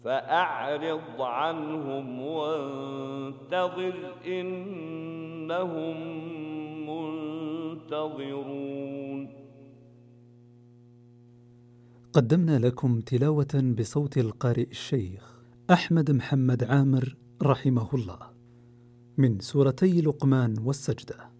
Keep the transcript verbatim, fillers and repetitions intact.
فأعرض عنهم وانتظر إنهم منتظرون. قدمنا لكم تلاوة بصوت القارئ الشيخ أحمد محمد عامر رحمه الله من سورتي لقمان والسجدة.